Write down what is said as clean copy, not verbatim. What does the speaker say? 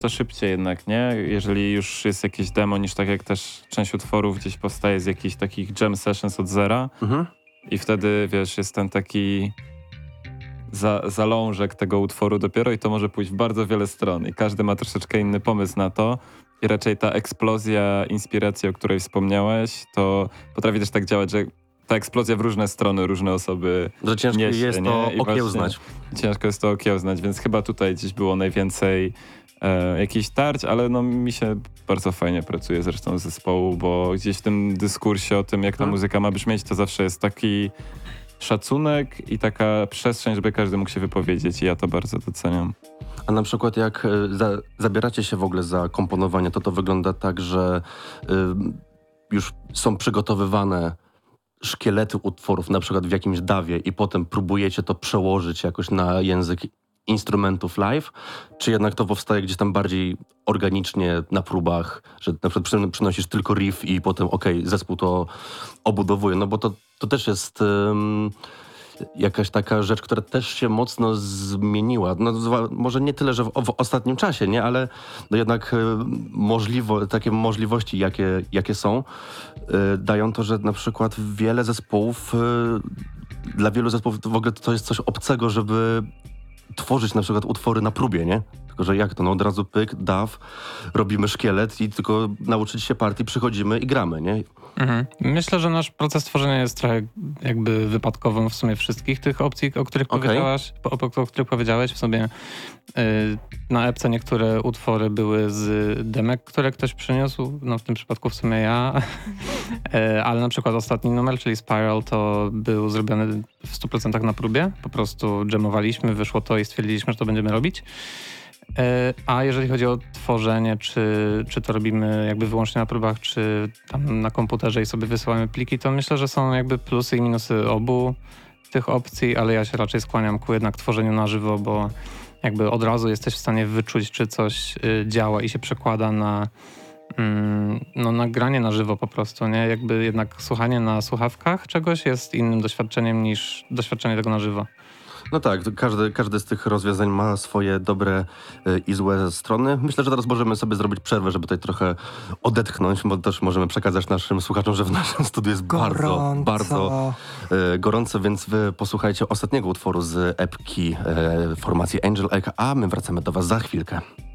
to szybciej jednak, nie? Jeżeli już jest jakieś demo, niż tak jak też część utworów gdzieś powstaje z jakichś takich jam sessions od zera i wtedy, wiesz, jest ten taki zalążek tego utworu dopiero i to może pójść w bardzo wiele stron i każdy ma troszeczkę inny pomysł na to i raczej ta eksplozja inspiracji, o której wspomniałeś, to potrafi też tak działać, że ta eksplozja w różne strony, różne osoby że ciężko niesie, jest nie? to I okiełznać. Ciężko jest to okiełznać, więc chyba tutaj gdzieś było najwięcej jakichś tarć, ale no mi się bardzo fajnie pracuje zresztą z zespołu, bo gdzieś w tym dyskursie o tym, jak ta muzyka ma brzmieć, to zawsze jest taki szacunek i taka przestrzeń, żeby każdy mógł się wypowiedzieć i ja to bardzo doceniam. A na przykład jak zabieracie się w ogóle za komponowanie, to wygląda tak, że już są przygotowywane szkielety utworów, na przykład w jakimś dawie i potem próbujecie to przełożyć jakoś na język instrumentów live, czy jednak to powstaje gdzieś tam bardziej organicznie na próbach, że na przykład przynosisz tylko riff i potem zespół to obudowuje, no bo to też jest jakaś taka rzecz, która też się mocno zmieniła. No, może nie tyle, że w ostatnim czasie, nie, ale no jednak takie możliwości, jakie są, dają to, że na przykład wiele zespołów, dla wielu zespołów w ogóle to jest coś obcego, żeby tworzyć na przykład utwory na próbie, nie? Tylko, że jak to? No od razu pyk, daw, robimy szkielet i tylko nauczyć się partii, przychodzimy i gramy, nie? Myślę, że nasz proces tworzenia jest trochę jakby wypadkową w sumie wszystkich tych opcji, o których powiedziałeś. W sumie na epce niektóre utwory były z demek, które ktoś przyniósł, no w tym przypadku w sumie ja, ale na przykład ostatni numer, czyli Spiral, to był zrobiony w 100% na próbie. Po prostu dżemowaliśmy, wyszło to i stwierdziliśmy, że to będziemy robić. A jeżeli chodzi o tworzenie, czy to robimy jakby wyłącznie na próbach, czy tam na komputerze i sobie wysyłamy pliki, to myślę, że są jakby plusy i minusy obu tych opcji, ale ja się raczej skłaniam ku jednak tworzeniu na żywo, bo jakby od razu jesteś w stanie wyczuć, czy coś działa i się przekłada na nagranie na żywo po prostu, nie? Jakby jednak słuchanie na słuchawkach czegoś jest innym doświadczeniem niż doświadczenie tego na żywo. No tak, każde z tych rozwiązań ma swoje dobre i złe strony. Myślę, że teraz możemy sobie zrobić przerwę, żeby tutaj trochę odetchnąć, bo też możemy przekazać naszym słuchaczom, że w naszym studiu jest bardzo gorąco, więc wy posłuchajcie ostatniego utworu z epki formacji Angel Egg, a my wracamy do was za chwilkę.